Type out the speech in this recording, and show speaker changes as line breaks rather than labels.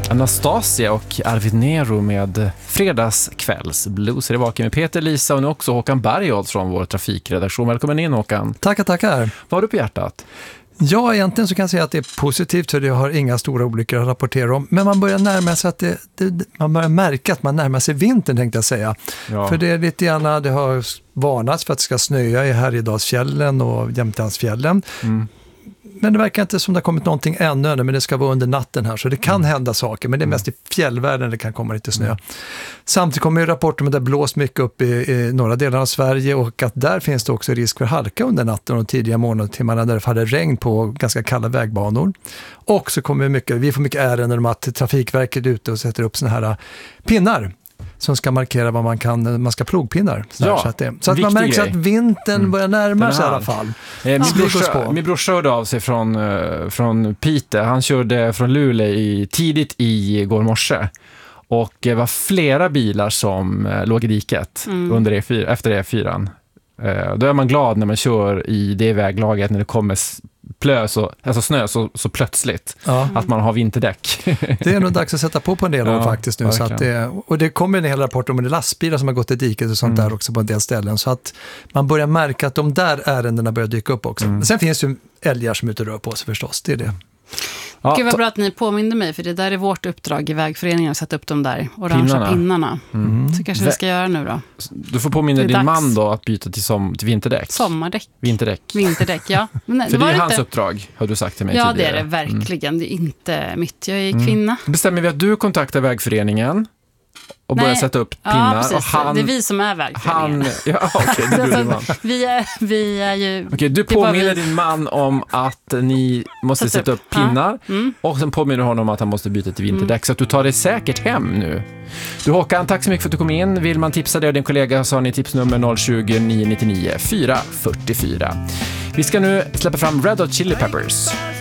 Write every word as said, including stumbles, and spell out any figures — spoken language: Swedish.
Anastasia och Arvid Nero med fredagskvällsblues. Det är vaken med Peter, Lisa och nu också Håkan Bergholt från vår trafikredaktion. Välkommen in, Håkan.
Tackar, tackar.
Vad har du på hjärtat?
Ja, egentligen så kan jag säga att det är positivt, för det har inga stora olyckor att rapportera om. Men man börjar närma sig att det, det, man börjar märka att man närmar sig vintern, tänkte jag säga. Ja. För det är lite grann, det har varnats för att det ska snöa i Härjedalsfjällen och Jämtlandsfjällen. Mm. Men det verkar inte som det har kommit någonting ännu, men det ska vara under natten här. Så det kan mm. hända saker, men det är mest i fjällvärlden det kan komma lite snö. Mm. Samtidigt kommer ju rapporter om att det blåst mycket upp i, i norra delarna av Sverige, och att där finns det också risk för halka under natten och tidiga morgontimmarna där det hade regn på ganska kalla vägbanor. Och så kommer mycket, vi får mycket ärenden om att Trafikverket är ute och sätter upp såna här pinnar som ska markera vad man kan, man ska plogpinnar. Så,
ja,
så att, det, så att man märker
grej.
att vintern mm. börjar närma sig i alla fall.
Eh, min, brorsa, min brorsa hörde av sig från, uh, från Piteå. Han körde från Luleå i, tidigt i går morse. Och det var flera bilar som uh, låg i diket mm. under E fyra, efter E fyra. Uh, då är man glad när man kör i det väglaget när det kommer plö, så, alltså snö så, så plötsligt ja. Att man har vinterdäck.
Det är nog dags att sätta på på en del av ja, faktiskt nu. Så att det, och det kommer en hel rapport om en lastbilar som har gått i diket och sånt mm. där också på en del ställen. Så att man börjar märka att de där ärendena börjar dyka upp också. Mm. Men sen finns ju älgar som ute och rör på sig förstås, det är det.
Ja, Gud vad bra att ni påminner mig, för det där är vårt uppdrag i vägföreningen att sätta upp de där orangea pinnarna. pinnarna. Mm. Så kanske vi ska göra nu då.
Du får påminna din dags. man då att byta till, som, till vinterdäck.
Sommardäck.
Vinterdäck.
Vinterdäck, ja.
Men, för det är hans inte... uppdrag, har du sagt till mig
ja,
tidigare.
Ja, det är det verkligen. Mm. Det är inte mitt. Jag är kvinna.
Mm. Bestämmer vi att du kontaktar vägföreningen och börjar sätta upp pinnar.
Ja,
och han,
det är vi som är vägföreningen.
Han, ja, okej, okay, det är du,
alltså, vi, är, vi är ju...
Okej, okay, du påminner din man om att ni måste sätta upp, upp pinnar. Ja. Mm. Och sen påminner honom att han måste byta till vinterdäck. Mm. Så att du tar det säkert hem nu. Du Håkan, tack så mycket för att du kom in. Vill man tipsa dig och din kollega så har ni tipsnummer noll tjugo, nio nittionio, fyra fyrtiofyra. Vi ska nu släppa fram Red Hot Chili Peppers.